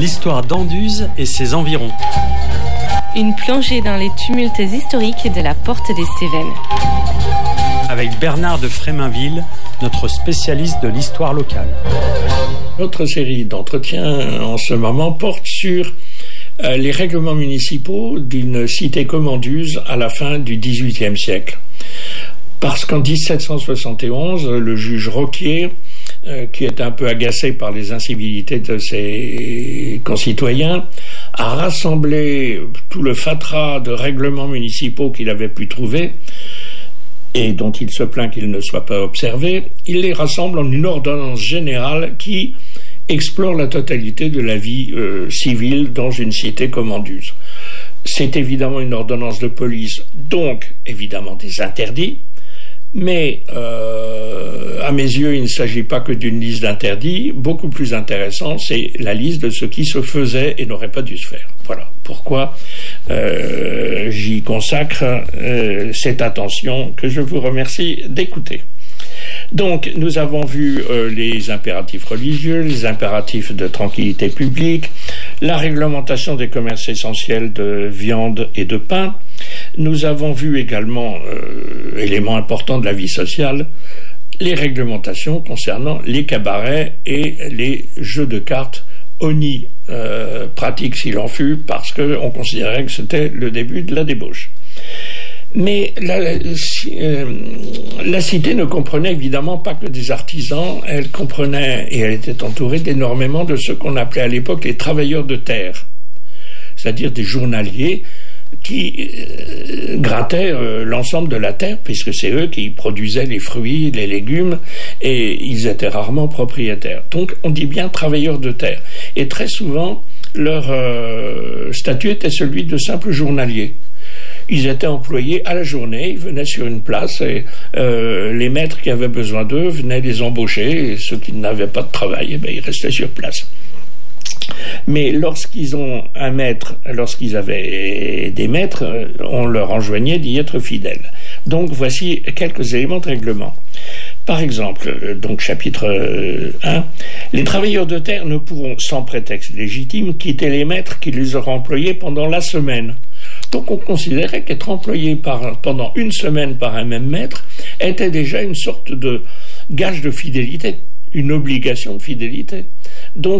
L'histoire d'Anduze et ses environs. Une plongée dans les tumultes historiques de la Porte des Cévennes. Avec Bernard de Fréminville, notre spécialiste de l'histoire locale. Notre série d'entretiens en ce moment porte sur les règlements municipaux d'une cité comme Anduze à la fin du XVIIIe siècle. Parce qu'en 1771, le juge Roquier, qui était un peu agacé par les incivilités de ses concitoyens, a rassemblé tout le fatras de règlements municipaux qu'il avait pu trouver et dont il se plaint qu'ils ne soient pas observés. Il les rassemble en une ordonnance générale qui explore la totalité de la vie civile dans une cité comme Anduze. C'est évidemment une ordonnance de police, donc évidemment des interdits, mais à mes yeux, il ne s'agit pas que d'une liste d'interdits. Beaucoup plus intéressant, c'est la liste de ce qui se faisait et n'aurait pas dû se faire. Voilà pourquoi j'y consacre cette attention que je vous remercie d'écouter. Donc, nous avons vu les impératifs religieux, les impératifs de tranquillité publique, la réglementation des commerces essentiels de viande et de pain. Nous avons vu également, élément important de la vie sociale, les réglementations concernant les cabarets et les jeux de cartes pratiques s'il en fut, parce qu'on considérait que c'était le début de la débauche. Mais la cité ne comprenait évidemment pas que des artisans, elle comprenait et elle était entourée d'énormément de ce qu'on appelait à l'époque les travailleurs de terre, c'est-à-dire des journaliers qui grattaient l'ensemble de la terre, puisque c'est eux qui produisaient les fruits, les légumes, et ils étaient rarement propriétaires. Donc on dit bien travailleurs de terre. Et très souvent, leur statut était celui de simples journaliers. Ils étaient employés à la journée, ils venaient sur une place et les maîtres qui avaient besoin d'eux venaient les embaucher, et ceux qui n'avaient pas de travail, ils restaient sur place. Mais lorsqu'ils avaient des maîtres, on leur enjoignait d'y être fidèles. Donc voici quelques éléments de règlement. Par exemple, donc chapitre 1, les travailleurs de terre ne pourront, sans prétexte légitime, quitter les maîtres qui les auront employés pendant la semaine. Donc on considérait qu'être employé pendant une semaine par un même maître était déjà une sorte de gage de fidélité, une obligation de fidélité. Donc